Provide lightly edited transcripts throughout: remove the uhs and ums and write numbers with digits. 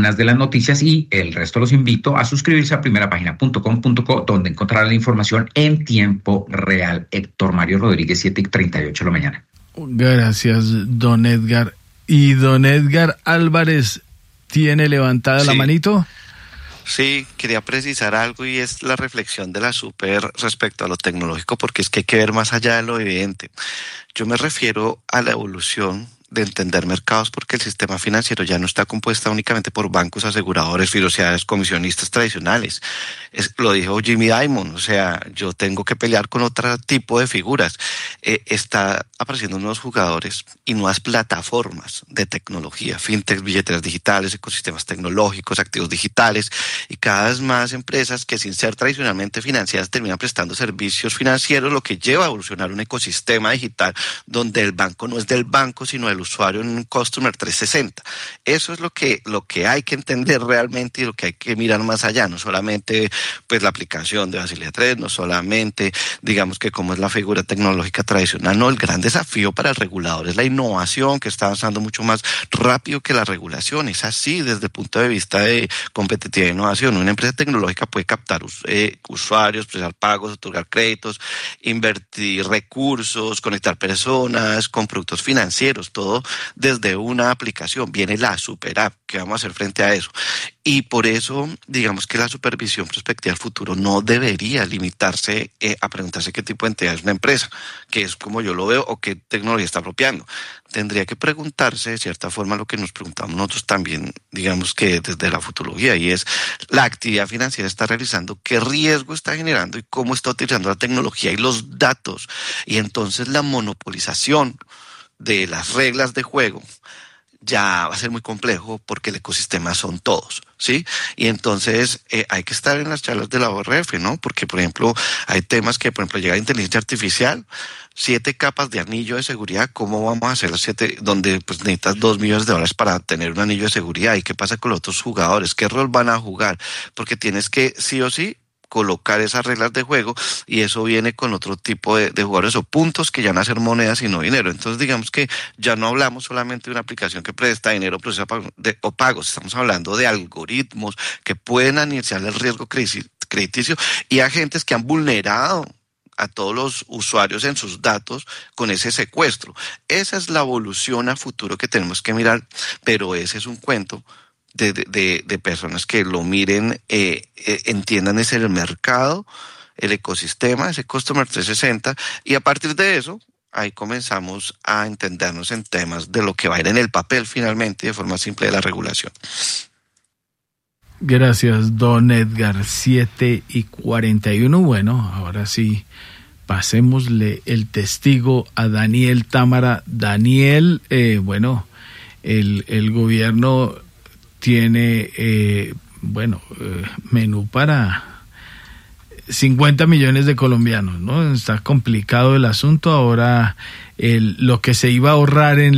algunas de las noticias y el resto los invito a suscribirse a primerapagina.com.co, donde encontrarán la información en tiempo real. Héctor Mario Rodríguez, 7:38 de la mañana. Gracias, don Edgar. ¿Y don Edgar Álvarez tiene levantada la manito? Sí, quería precisar algo y es la reflexión de la Super respecto a lo tecnológico, porque es que hay que ver más allá de lo evidente. Yo me refiero a la evolución de entender mercados, porque el sistema financiero ya no está compuesto únicamente por bancos, aseguradores, fiduciarios, comisionistas tradicionales. Lo dijo Jimmy Dimon, o sea, yo tengo que pelear con otro tipo de figuras. Está apareciendo nuevos jugadores y nuevas plataformas de tecnología, fintech, billeteras digitales, ecosistemas tecnológicos, activos digitales, y cada vez más empresas que sin ser tradicionalmente financieras terminan prestando servicios financieros, lo que lleva a evolucionar un ecosistema digital donde el banco no es del banco, sino del usuario en un Customer 360. Eso es lo que hay que entender realmente y lo que hay que mirar más allá, no solamente pues la aplicación de Basilea 3, no solamente digamos que cómo es la figura tecnológica tradicional, no, el gran desafío para el regulador es la innovación, que está avanzando mucho más rápido que la regulación. Es así desde el punto de vista de competitividad e innovación. Una empresa tecnológica puede captar usuarios, procesar pagos, otorgar créditos, invertir recursos, conectar personas con productos financieros, todo desde una aplicación. Viene la super app. ¿Qué vamos a hacer frente a eso? Y por eso, digamos que la supervisión prospectiva al futuro no debería limitarse a preguntarse qué tipo de entidad es una empresa, que es como yo lo veo, o qué tecnología está apropiando. Tendría que preguntarse de cierta forma lo que nos preguntamos nosotros también, digamos que desde la futurología, y es la actividad financiera está realizando, qué riesgo está generando y cómo está utilizando la tecnología y los datos. Y entonces la monopolización de las reglas de juego ya va a ser muy complejo porque el ecosistema son todos, ¿sí? Y entonces hay que estar en las charlas de la ORF, ¿no? Porque, por ejemplo, hay temas que, por ejemplo, llega la inteligencia artificial, 7 capas de anillo de seguridad, ¿cómo vamos a hacer las 7? Donde pues necesitas $2 millones para tener un anillo de seguridad. ¿Y qué pasa con los otros jugadores? ¿Qué rol van a jugar? Porque tienes que, sí o sí, colocar esas reglas de juego, y eso viene con otro tipo de jugadores o puntos que ya van a ser monedas y no dinero. Entonces digamos que ya no hablamos solamente de una aplicación que presta dinero, procesa o pagos, estamos hablando de algoritmos que pueden iniciar el riesgo crediticio y agentes que han vulnerado a todos los usuarios en sus datos con ese secuestro. Esa es la evolución a futuro que tenemos que mirar, pero ese es un cuento de personas que lo miren, entiendan ese el mercado, el ecosistema, ese Customer 360, y a partir de eso, ahí comenzamos a entendernos en temas de lo que va a ir en el papel finalmente, de forma simple, de la regulación. Gracias, don Edgar. 7:41. Bueno, ahora sí, pasémosle el testigo a Daniel Támara. Daniel, el gobierno tiene, menú para 50 millones de colombianos, ¿no? Está complicado el asunto. Ahora, lo que se iba a ahorrar en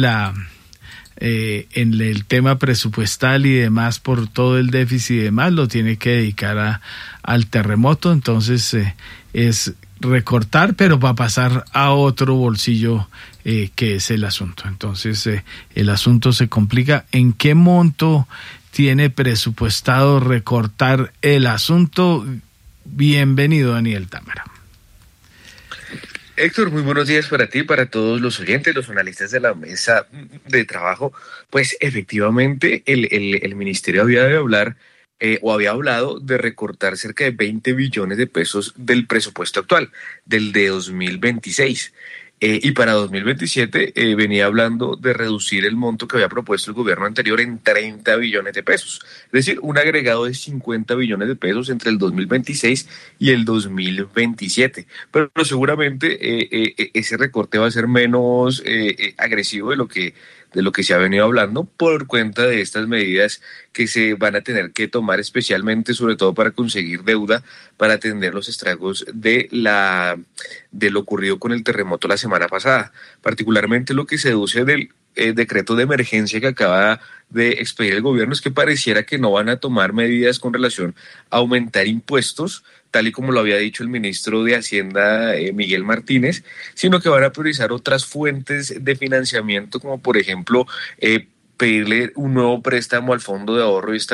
el tema presupuestal y demás por todo el déficit y demás, lo tiene que dedicar al terremoto. Entonces, es recortar, pero va a pasar a otro bolsillo, que es el asunto. Entonces, el asunto se complica. ¿En qué monto tiene presupuestado recortar el asunto? Bienvenido, Daniel Támara. Héctor, muy buenos días para ti, para todos los oyentes, los analistas de la mesa de trabajo. Pues efectivamente el ministerio había hablado de recortar cerca de 20 billones de pesos del presupuesto actual, del de 2026. Y para 2027 venía hablando de reducir el monto que había propuesto el gobierno anterior en 30 billones de pesos. Es decir, un agregado de 50 billones de pesos entre el 2026 y el 2027. Pero seguramente ese recorte va a ser menos agresivo de lo que se ha venido hablando, por cuenta de estas medidas que se van a tener que tomar, especialmente, sobre todo, para conseguir deuda, para atender los estragos de lo ocurrido con el terremoto la semana pasada. Particularmente lo que se deduce del decreto de emergencia que acaba de expedir el gobierno es que pareciera que no van a tomar medidas con relación a aumentar impuestos, tal y como lo había dicho el ministro de Hacienda, Miguel Martínez, sino que van a priorizar otras fuentes de financiamiento, como por ejemplo pedirle un nuevo préstamo al Fondo de Ahorro y